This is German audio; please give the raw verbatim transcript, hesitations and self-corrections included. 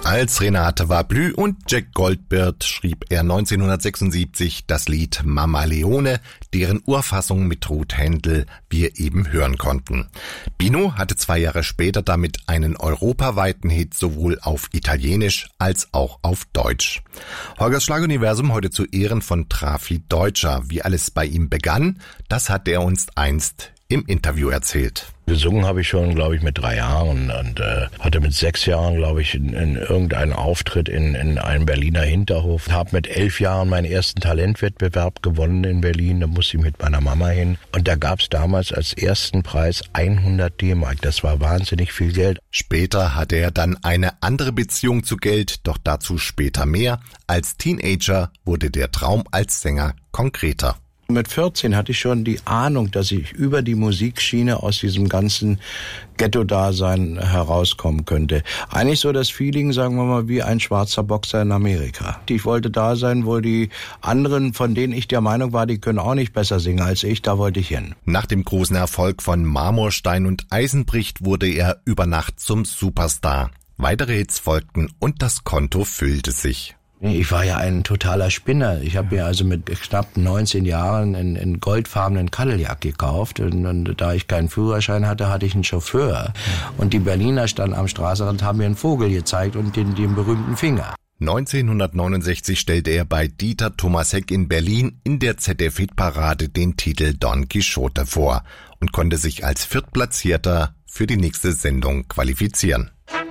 Als Renate Vablü und Jack Goldbert schrieb er neunzehnhundertsechsundsiebzig das Lied Mama Leone, deren Urfassung mit Ruth Händel wir eben hören konnten. Bino hatte zwei Jahre später damit einen europaweiten Hit sowohl auf Italienisch als auch auf Deutsch. Holgers Schlaguniversum heute zu Ehren von Trafi Deutscher. Wie alles bei ihm begann, das hat er uns einst im Interview erzählt. Gesungen habe ich schon, glaube ich, mit drei Jahren und äh, hatte mit sechs Jahren, glaube ich, in, in irgendeinen Auftritt in, in einem Berliner Hinterhof. Habe mit elf Jahren meinen ersten Talentwettbewerb gewonnen in Berlin. Da musste ich mit meiner Mama hin. Und da gab es damals als ersten Preis hundert D-Mark. Das war wahnsinnig viel Geld. Später hatte er dann eine andere Beziehung zu Geld, doch dazu später mehr. Als Teenager wurde der Traum als Sänger konkreter. Mit vierzehn hatte ich schon die Ahnung, dass ich über die Musikschiene aus diesem ganzen Ghetto-Dasein herauskommen könnte. Eigentlich so das Feeling, sagen wir mal, wie ein schwarzer Boxer in Amerika. Ich wollte da sein, wo die anderen, von denen ich der Meinung war, die können auch nicht besser singen als ich, da wollte ich hin. Nach dem großen Erfolg von Marmorstein und Eisenbricht wurde er über Nacht zum Superstar. Weitere Hits folgten und das Konto füllte sich. Ich war ja ein totaler Spinner. Ich habe mir also mit knapp neunzehn Jahren einen, einen goldfarbenen Cadillac gekauft. Und, und da ich keinen Führerschein hatte, hatte ich einen Chauffeur. Und die Berliner standen am Straßenrand, haben mir einen Vogel gezeigt und den, den berühmten Finger. neunzehnhundertneunundsechzig stellte er bei Dieter Thomas Heck in Berlin in der Z D F-Hitparade den Titel Don Quixote vor und konnte sich als Viertplatzierter für die nächste Sendung qualifizieren.